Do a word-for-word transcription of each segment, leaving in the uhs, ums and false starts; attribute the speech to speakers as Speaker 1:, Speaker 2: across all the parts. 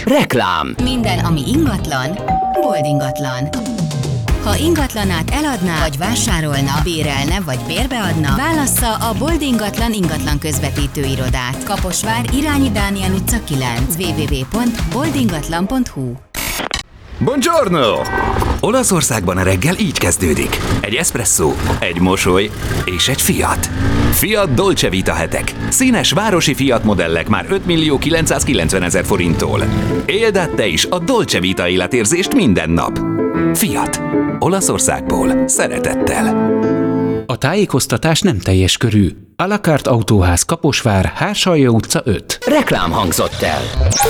Speaker 1: Reklám.
Speaker 2: Minden, ami ingatlan, Boldingatlan. Ha ingatlanát eladná, vagy vásárolna, bérelne, vagy bérbeadna, válassza a Boldingatlan ingatlan közvetítő irodát. Kaposvár, Irányi Dániel utca kilenc, double-u double-u double-u pont boldingatlan pont hu.
Speaker 1: Buongiorno! Olaszországban a reggel így kezdődik. Egy eszpresszó, egy mosoly és egy Fiat. Fiat Dolce Vita hetek. Színes városi Fiat modellek már öt millió kilencszázkilencven ezer forinttól. Éld át te is a Dolce Vita életérzést minden nap. Fiat. Olaszországból szeretettel.
Speaker 3: A tájékoztatás nem teljes körű. A la carte Autóház, Kaposvár, Hársalja utca öt.
Speaker 1: Reklám hangzott el.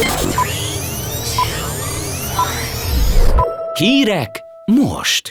Speaker 1: Hírek most.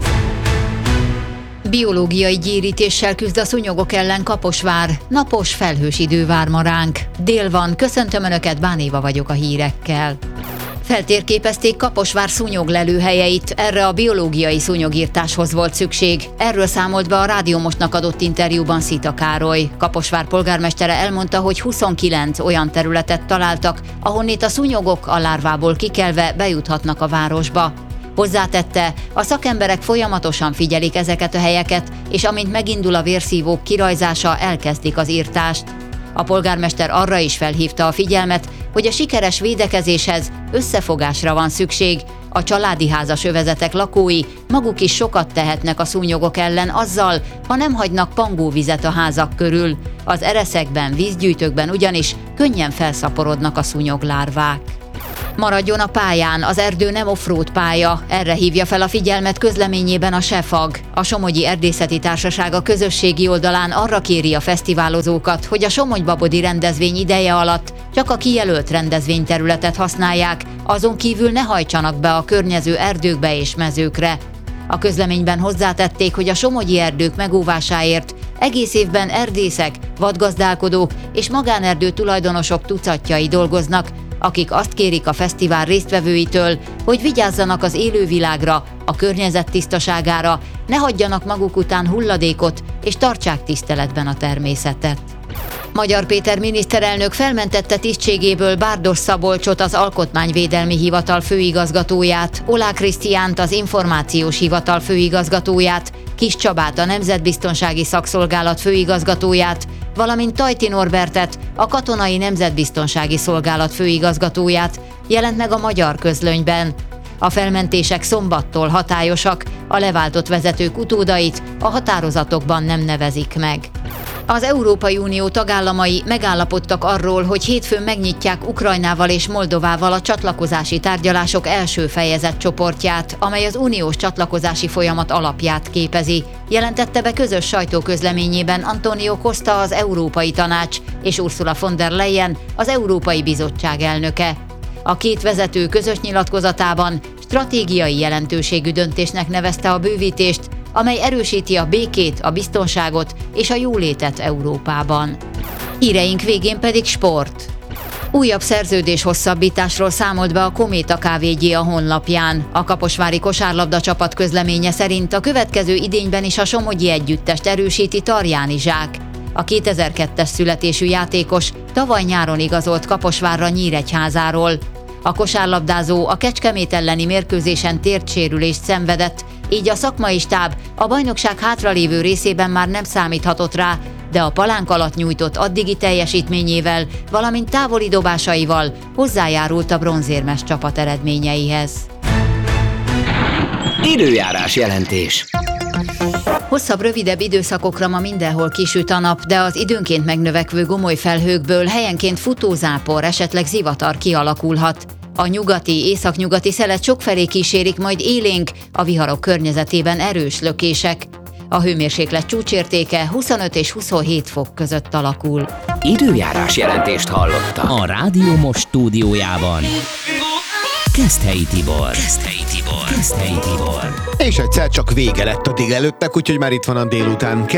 Speaker 4: Biológiai gyérítéssel küzd a szúnyogok ellen Kaposvár. Napos, felhős idő vár ma ránk. Dél van, köszöntöm Önöket, Bán Éva vagyok a hírekkel. Feltérképezték Kaposvár szúnyoglelőhelyeit, erre a biológiai szúnyogírtáshoz volt szükség. Erről számolt be a Rádió Mostnak adott interjúban Szita Károly. Kaposvár polgármestere elmondta, hogy huszonkilenc olyan területet találtak, ahonnét a szúnyogok a lárvából kikelve bejuthatnak a városba. Hozzátette, a szakemberek folyamatosan figyelik ezeket a helyeket, és amint megindul a vérszívók kirajzása, elkezdik az írtást. A polgármester arra is felhívta a figyelmet, hogy a sikeres védekezéshez összefogásra van szükség. A családi házas övezetek lakói maguk is sokat tehetnek a szúnyogok ellen azzal, ha nem hagynak pangóvizet a házak körül. Az ereszekben, vízgyűjtőkben ugyanis könnyen felszaporodnak a szúnyoglárvák. Maradjon a pályán, az erdő nem offroad pálya, erre hívja fel a figyelmet közleményében a SEFAG. A Somogyi Erdészeti Társaság a közösségi oldalán arra kéri a fesztiválozókat, hogy a Somogy-Babodi rendezvény ideje alatt csak a kijelölt rendezvényterületet használják, azon kívül ne hajtsanak be a környező erdőkbe és mezőkre. A közleményben hozzátették, hogy a somogyi erdők megóvásáért egész évben erdészek, vadgazdálkodók és magánerdő tulajdonosok tucatjai dolgoznak, akik azt kérik a fesztivál résztvevőitől, hogy vigyázzanak az élővilágra, a környezet tisztaságára, ne hagyjanak maguk után hulladékot, és tartsák tiszteletben a természetet. Magyar Péter miniszterelnök felmentette tisztségéből Bárdos Szabolcsot, az Alkotmányvédelmi Hivatal főigazgatóját, Olá Krisztiánt, az Információs Hivatal főigazgatóját, Kis Csabát, a Nemzetbiztonsági Szakszolgálat főigazgatóját, valamint Tajti Norbertet, a Katonai Nemzetbiztonsági Szolgálat főigazgatóját, jelent meg a Magyar Közlönyben. A felmentések szombattól hatályosak, a leváltott vezetők utódait a határozatokban nem nevezik meg. Az Európai Unió tagállamai megállapodtak arról, hogy hétfőn megnyitják Ukrajnával és Moldovával a csatlakozási tárgyalások első fejezet csoportját, amely az uniós csatlakozási folyamat alapját képezi, jelentette be közös sajtóközleményében Antonio Costa, az Európai Tanács, és Ursula von der Leyen, az Európai Bizottság elnöke. A két vezető közös nyilatkozatában stratégiai jelentőségű döntésnek nevezte a bővítést, amely erősíti a békét, a biztonságot és a jólétet Európában. Híreink végén pedig sport. Újabb szerződés hosszabbításról számolt be a Kométa ká vé gé a honlapján. A kaposvári kosárlabda csapat közleménye szerint a következő idényben is a somogyi együttest erősíti Tarjáni Zsák. A kétezer-kettes születésű játékos tavaly nyáron igazolt Kaposvárra Nyíregyházáról. A kosárlabdázó a Kecskemét elleni mérkőzésen térdsérülést szenvedett, így a szakmai stáb a bajnokság hátralévő részében már nem számíthatott rá, de a palánk alatt nyújtott addigi teljesítményével, valamint távoli dobásaival hozzájárult a bronzérmes csapat eredményeihez.
Speaker 1: Időjárás jelentés.
Speaker 4: Hosszabb, rövidebb időszakokra ma mindenhol kisüt a nap, de az időnként megnövekvő gomoly felhőkből helyenként futózápor, esetleg zivatar kialakulhat. A nyugati, északnyugati szelet sokfelé kísérik, majd élénk, a viharok környezetében erős lökések. A hőmérséklet csúcsértéke huszonöt és huszonhét fok között alakul.
Speaker 1: Időjárás jelentést hallotta a Rádió Most stúdiójában Keszthelyi Tibor. Keszthelyi Tibor. Keszthelyi Tibor.
Speaker 5: És egyszer csak vége lett a délelőttnek, úgyhogy már itt van a délután.